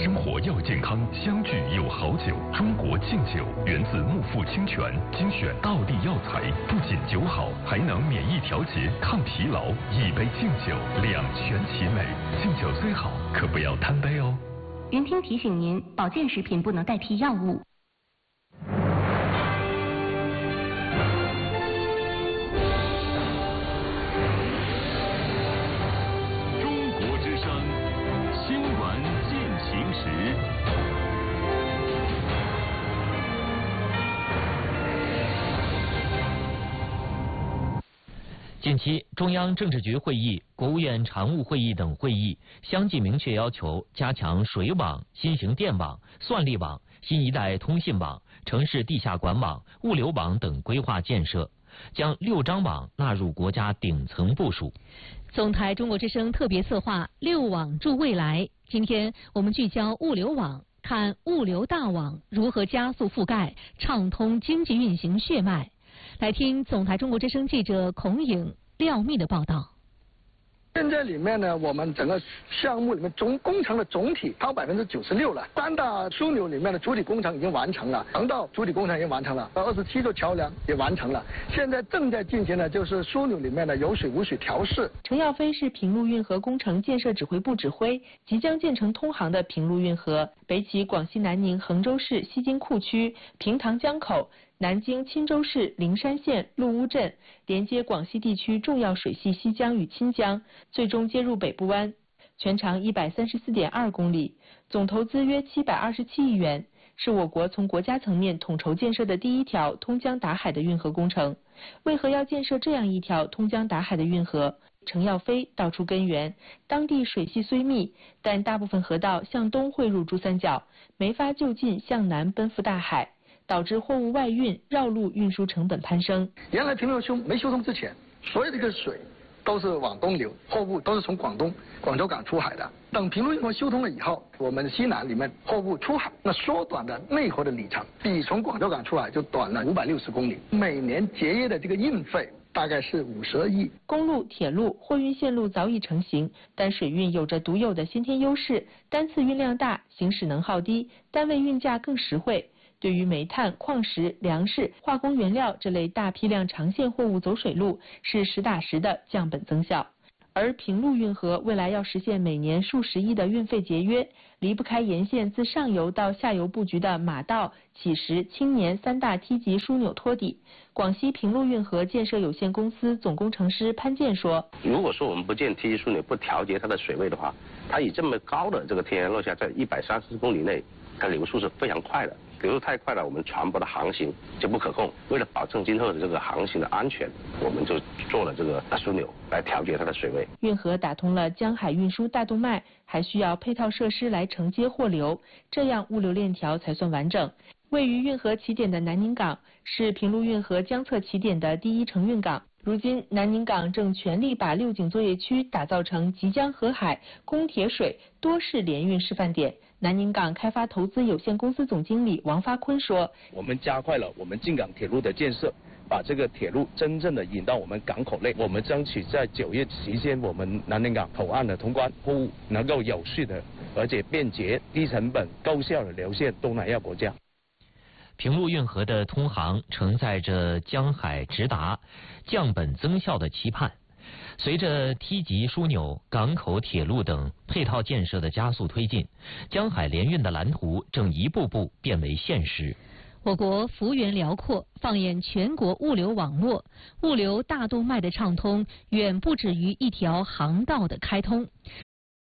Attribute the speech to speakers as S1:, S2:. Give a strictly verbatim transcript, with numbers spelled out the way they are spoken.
S1: 生活要健康，相聚有好酒。中国劲酒源自木富清泉，精选道地药材，不仅酒好，还能免疫调节、抗疲劳。一杯劲酒，两全其美。劲酒虽好，可不要贪杯哦。
S2: 云听提醒您，保健食品不能代替药物。
S3: 中国之声新闻进行时。
S4: 近期，中央政治局会议、国务院常务会议等会议相继明确要求加强水网、新型电网、算力网、新一代通信网、城市地下管网、物流网等规划建设，将六张网纳入国家顶层部署。
S5: 总台中国之声特别策划“六网助未来”，今天我们聚焦物流网，看物流大网如何加速覆盖、畅通经济运行血脉。来听总台中国之声记者孔颖、廖密的报道。
S6: 现在里面呢，我们整个项目里面总工程的总体超百分之九十六了。三大枢纽里面的主体工程已经完成了，航道主体工程已经完成了，二十七座桥梁也完成了。现在正在进行的就是枢纽里面的有水无水调试。
S7: 程耀飞是平陆运河工程建设指挥部指挥，即将建成通航的平陆运河，北起广西南宁衡州市西津库区平塘江口，南京钦州市灵山县陆乌镇，连接广西地区重要水系西江与钦江，最终接入北部湾，全长一百三十四点二公里，总投资约七百二十七亿元，是我国从国家层面统筹建设的第一条通江达海的运河工程。为何要建设这样一条通江达海的运河？程耀飞道出根源：当地水系虽密，但大部分河道向东汇入珠三角，没法就近向南奔赴大海，导致货物外运绕路运输成本攀升。
S6: 原来平陆修没修通之前，所有这个水都是往东流，货物都是从广东广州港出海的。等平陆运河修通了以后，我们西南里面货物出海，那缩短的内河的里程，比从广州港出海就短了五百六十公里，每年节约的这个运费大概是五十二亿。
S7: 公路、铁路、货运线路早已成型，但水运有着独有的先天优势，单次运量大，行驶能耗低，单位运价更实惠。对于煤炭、矿石、粮食、化工原料这类大批量长线货物走水路，是实打实的降本增效。而平陆运河未来要实现每年数十亿的运费节约，离不开沿线自上游到下游布局的马道、乞石、青年三大梯级枢纽托底。广西平陆运河建设有限公司总工程师潘建说：
S8: 如果说我们不建梯级枢纽，不调节它的水位的话，它以这么高的这个天然落下，在一百三十公里内，它流速是非常快的。流速太快了，我们船舶的航行就不可控。为了保证今后的这个航行的安全，我们就做了这个枢纽来调节它的水位。
S7: 运河打通了江海运输大动脉，还需要配套设施来承接货流，这样物流链条才算完整。位于运河起点的南宁港是平陆运河江侧起点的第一承运港。如今，南宁港正全力把六井作业区打造成即将河海、供铁水多式联运示范点。南宁港开发投资有限公司总经理王发坤说：
S9: 我们加快了我们进港铁路的建设，把这个铁路真正的引到我们港口内。我们争取在九月期间，我们南宁港口岸的通关，货物能够有序的而且便捷、低成本、高效的流向东南亚国家。
S4: 平陆运河的通航承载着江海直达、降本增效的期盼。随着梯级枢纽、港口、铁路等配套建设的加速推进，江海联运的蓝图正一步步变为现实。
S5: 我幅幅员辽阔，放眼全国物流网络，物流大动脉的畅通远不止于一条航道的开通。